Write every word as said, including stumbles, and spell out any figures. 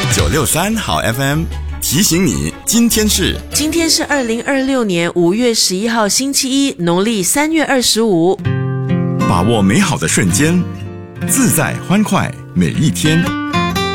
九六三好 F M 提醒你，今天是今天是二零二六年五月十一号星期一，农历三月二十五。 把握美好的瞬间，自在欢快每一天。